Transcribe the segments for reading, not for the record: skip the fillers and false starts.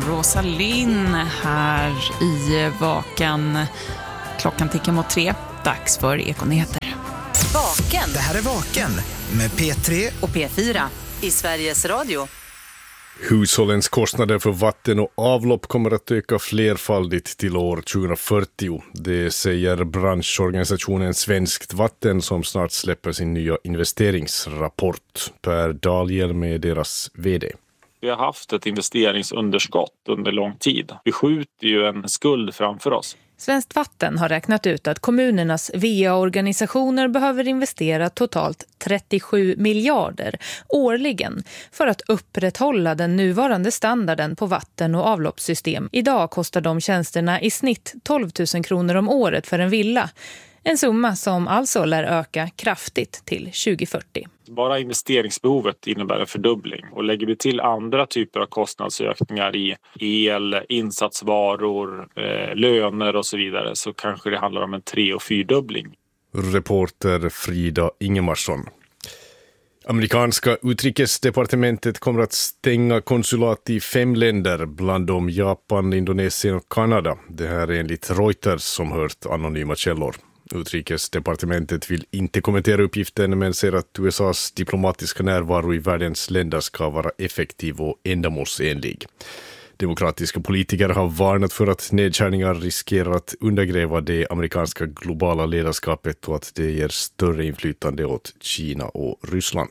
Rosa Linn här i Vaken. Klockan tickar mot 3. Dags för Ekonyheter. Vaken. Det här är Vaken med P3 och P4 i Sveriges Radio. Hushållens kostnader för vatten och avlopp kommer att öka flerfaldigt till år 2040. Det säger branschorganisationen Svenskt Vatten som snart släpper sin nya investeringsrapport. Per Dahlhjelm med deras vd. Vi har haft ett investeringsunderskott under lång tid. Vi skjuter ju en skuld framför oss. Svenskt Vatten har räknat ut att kommunernas VA-organisationer behöver investera totalt 37 miljarder årligen för att upprätthålla den nuvarande standarden på vatten- och avloppssystem. Idag kostar de tjänsterna i snitt 12 000 kronor om året för en villa. En summa som alltså lär öka kraftigt till 2040. Bara investeringsbehovet innebär en fördubbling. Och lägger vi till andra typer av kostnadsökningar i el, insatsvaror, löner och så vidare så kanske det handlar om en 3- och 4-dubbling. Reporter Frida Ingemarsson. Amerikanska utrikesdepartementet kommer att stänga konsulat i 5 länder, bland dem Japan, Indonesien och Kanada. Det här är enligt Reuters som hört anonyma källor. Utrikesdepartementet vill inte kommentera uppgiften men säger att USAs diplomatiska närvaro i världens länder ska vara effektiv och ändamålsenlig. Demokratiska politiker har varnat för att nedskärningar riskerar att undergräva det amerikanska globala ledarskapet och att det ger större inflytande åt Kina och Ryssland.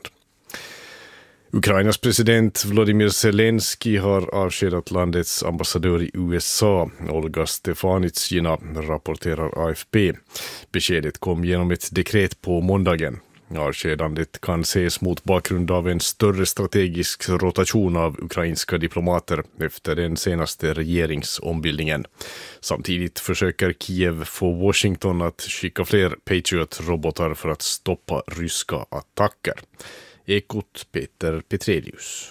Ukrainas president Volodymyr Zelensky har avskedat landets ambassadör i USA, Olga Stefanitsyna, rapporterar AFP. Beskedet kom genom ett dekret på måndagen. Avskedandet kan ses mot bakgrund av en större strategisk rotation av ukrainska diplomater efter den senaste regeringsombildningen. Samtidigt försöker Kiev få Washington att skicka fler Patriot-robotar för att stoppa ryska attacker. Ekot Peter Petrelius.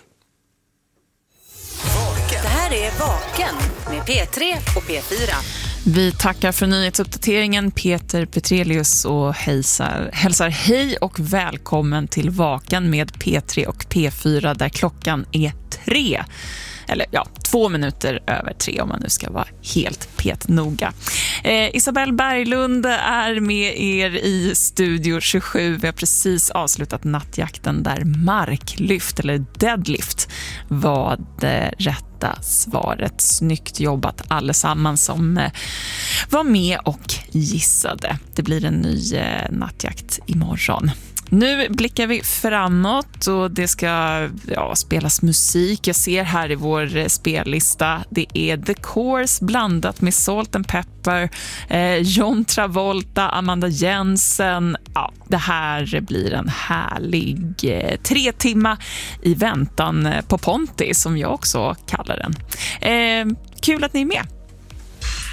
Det här är Vaken med P3 och P4. Vi tackar för nyhetsuppdateringen Peter Petrelius och hälsar hej och välkommen till Vaken med P3 och P4 där klockan är 3. Eller ja, 2 minuter över 3 om man nu ska vara helt petnoga. Isabelle Berglund är med er i Studio 27. Vi har precis avslutat nattjakten där marklyft eller deadlift var det rätta svaret. Snyggt jobbat allesammans som var med och gissade. Det blir en ny nattjakt imorgon. Nu blickar vi framåt och det ska spelas musik. Jag ser här i vår spellista, det är The Course blandat med Salt and Pepper, John Travolta, Amanda Jensen. Ja, det här blir en härlig 3 timmar i väntan på Ponty som jag också kallar den. Kul att ni är med.